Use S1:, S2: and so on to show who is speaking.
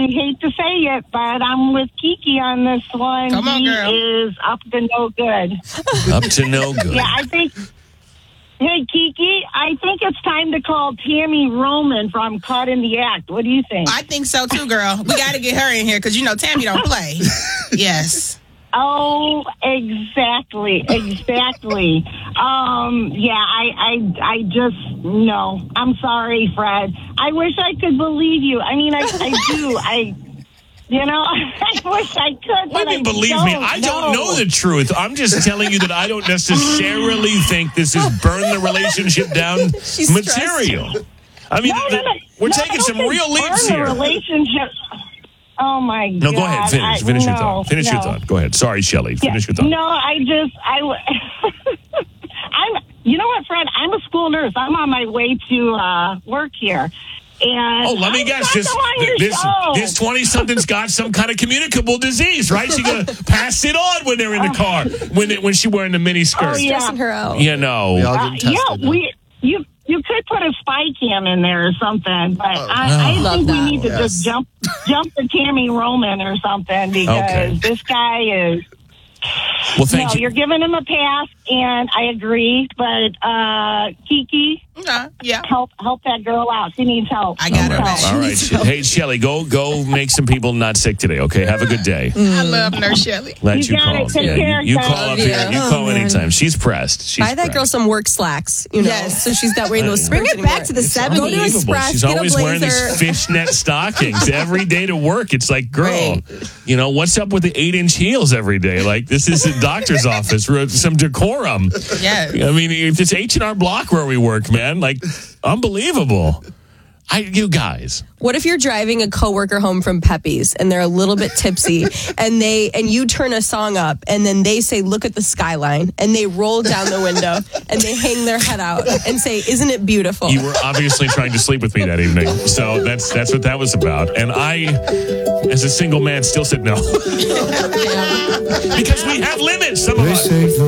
S1: hate to say it, but I'm with Kiki on this one.
S2: Come on, girl.
S1: He is up to no good.
S3: Up to no good.
S1: Yeah, I think... Hey, Kiki, I think it's time to call Tammy Roman from Caught in the Act. What do you think?
S2: I think so, too, girl. We got to get her in here because, Tammy don't play. Yes.
S1: Oh, exactly. I just, no. I'm sorry, Fred. I wish I could believe you. I mean, I do. I wish I could, but I
S3: believe
S1: don't
S3: me, I don't know the truth. I'm just telling you that I don't necessarily think this is burn the relationship down material. I mean, we're taking some real leaps here.
S1: Relationship. Oh my God!
S3: No, go ahead. Finish your thought. Finish your thought. Go ahead. Sorry, Shelley. Finish your thought.
S1: No, I'm. You know what, Fred? I'm a school nurse. I'm on my way to work here. And
S3: let me guess. This 20-something's got some kind of communicable disease, right? She's gonna pass it on when they're in the car when she's wearing the mini skirt.
S1: Oh, yeah.
S4: Stressing her out.
S3: You know.
S1: You could put a spy cam in there or something, but I think we need to just jump to Tammy Roman or something because this guy is.
S3: Well, thank you.
S1: You're giving him a pass, and I agree. But Kiki, help that girl out. She needs help.
S2: I got her.
S3: All right. Hey, Shelley, go make some people not sick today. Okay, have a good day.
S2: I love Nurse Shelley.
S3: Glad you called.
S1: Take care,
S3: you call up here. You call anytime. She's pressed.
S4: Buy that girl some work slacks. Yes, so she's not wearing those.
S5: Bring it back to the 70s.
S4: Go to Express.
S3: She's always wearing these fishnet stockings every day to work. It's like, girl, what's up with the 8-inch heels every day? Like, this is a doctor's office. Some decorum.
S2: Yeah.
S3: I mean, if it's H&R Block where we work, man, like, unbelievable. You guys.
S4: What if you're driving a coworker home from Pepe's and they're a little bit tipsy and you turn a song up and then they say, look at the skyline, and they roll down the window and they hang their head out and say, isn't it beautiful?
S3: You were obviously trying to sleep with me that evening. So that's what that was about. And I, as a single man, still said no. Because we have limits, some of us.